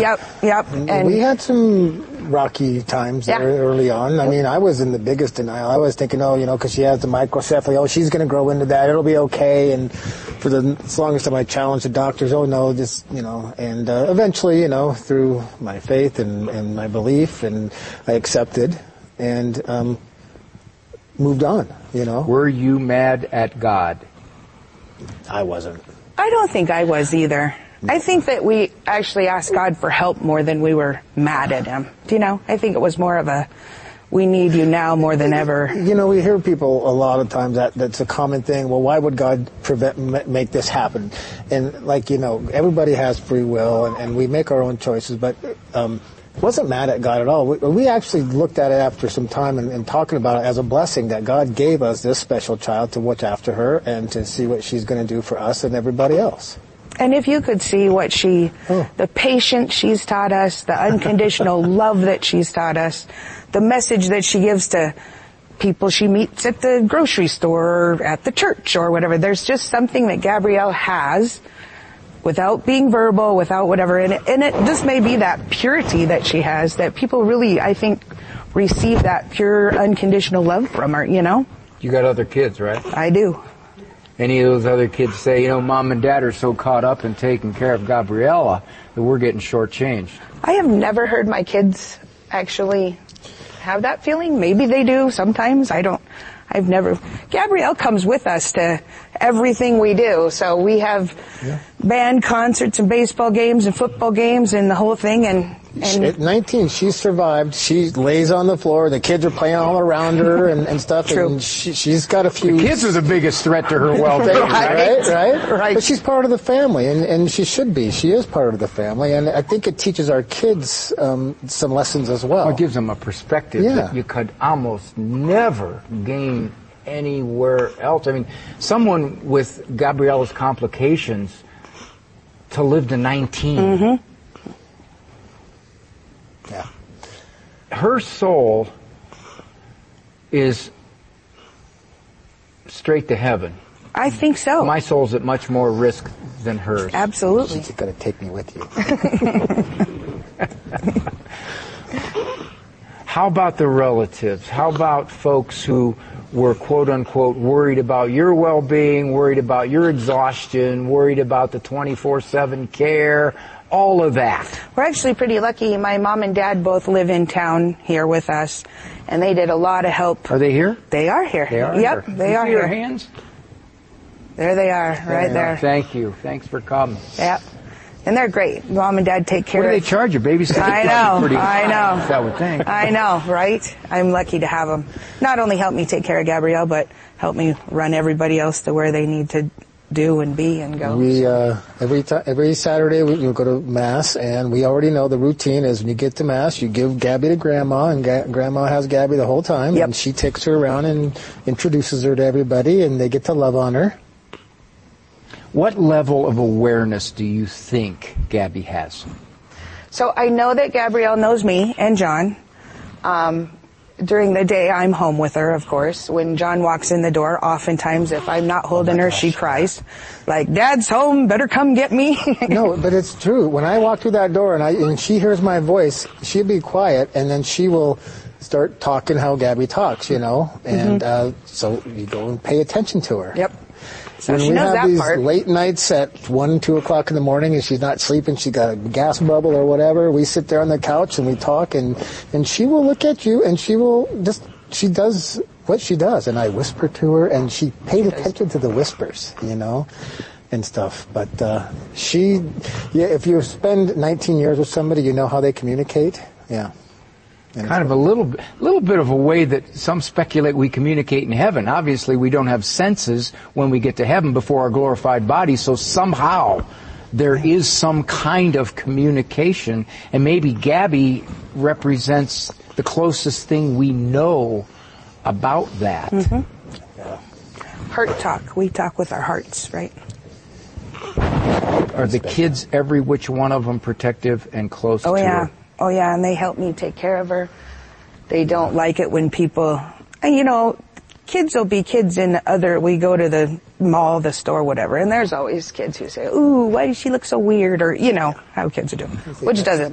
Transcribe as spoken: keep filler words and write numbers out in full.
Yep, yep. And we had some rocky times yeah. there early on. I mean, I was in the biggest denial. I was thinking, oh, you know, because she has the microcephaly, oh, she's going to grow into that. It'll be okay. And for the longest time, I challenged the doctors, oh, no, just, you know. And uh, eventually, you know, through my faith and, and my belief, and I accepted and um, moved on, you know. Were you mad at God? I wasn't. I don't think I was either. I think that we actually asked God for help more than we were mad at him. Do you know? I think it was more of a, we need you now more than ever. You know, we hear people a lot of times that that's a common thing. Well, why would God prevent, make this happen? And like, you know, everybody has free will and, and we make our own choices, but, um, wasn't mad at God at all. We, we actually looked at it after some time and, and talking about it as a blessing that God gave us this special child to watch after her and to see what she's going to do for us and everybody else. And if you could see what she, oh. the patience she's taught us, the unconditional love that she's taught us, the message that she gives to people she meets at the grocery store or at the church or whatever. There's just something that Gabrielle has without being verbal, without whatever. And it, and it just may be that purity that she has that people really, I think, receive that pure, unconditional love from her, you know? You got other kids, right? I do. Any of those other kids say, you know, Mom and Dad are so caught up in taking care of Gabriella that we're getting shortchanged. I have never heard my kids actually have that feeling. Maybe they do sometimes. I don't. I've never. Gabrielle comes with us to everything we do. So we have yeah. band concerts and baseball games and football games and the whole thing. And, and at nineteen, she survived. She lays on the floor. The kids are playing all around her and, and stuff. True. And she, she's got a few. The kids are the biggest threat to her well-being, right? Right, right. Right. But she's part of the family, and, and she should be. She is part of the family, and I think it teaches our kids um, some lessons as well. Well, it gives them a perspective yeah. that you could almost never gain anywhere else. I mean, someone with Gabriella's complications to live to nineteen. Mm-hmm. Yeah. Her soul is straight to heaven. I think so. My soul's at much more risk than hers. Absolutely. She's going to take me with you. How about the relatives? How about folks who were quote-unquote worried about your well-being, worried about your exhaustion, worried about the twenty-four seven care, all of that? We're actually pretty lucky. My mom and dad both live in town here with us, and they did a lot of help. Are they here? They are here. They are Yep, here. they you are see here. Your hands? There they are, there right they there. Are. Thank you. Thanks for coming. Yep. And they're great. Mom and dad take care of What do of they charge you? Babysitter? I know, pretty I know. I would think. I know, right? I'm lucky to have them. Not only help me take care of Gabrielle, but help me run everybody else to where they need to do and be and go. We uh, every t- every Saturday we we'll go to Mass, and we already know the routine is when you get to Mass, you give Gabby to Grandma, and Ga- Grandma has Gabby the whole time, yep. and she takes her around and introduces her to everybody, and they get to love on her. What level of awareness do you think Gabby has? So I know that Gabrielle knows me and John. Um, during the day, I'm home with her, of course. When John walks in the door, oftentimes if I'm not holding oh her, gosh. she cries. Like, Dad's home, better come get me. No, but it's true. When I walk through that door and, I, and she hears my voice, she'll be quiet, and then she will start talking how Gabby talks, you know. And mm-hmm. uh, so you go and pay attention to her. Yep. So when she we knows have that these part. late nights at one, two o'clock in the morning, and she's not sleeping, she got a gas bubble or whatever, we sit there on the couch and we talk, and and she will look at you, and she will just she does what she does, and I whisper to her, and she paid she attention to the whispers, you know, and stuff. But uh, she, yeah, if you spend nineteen years with somebody, you know how they communicate. Yeah. And kind of a little, little bit of a way that some speculate we communicate in heaven. Obviously, we don't have senses when we get to heaven before our glorified body, so somehow there is some kind of communication, and maybe Gabby represents the closest thing we know about that. Mm-hmm. Yeah. Heart talk. We talk with our hearts, right? Are the kids, every which one of them, protective and close oh, to yeah. her? Oh, yeah, and they help me take care of her. They don't like it when people, and you know, kids will be kids in other, we go to the mall, the store, whatever, and there's always kids who say, ooh, why does she look so weird, or, you know, how kids are doing, which doesn't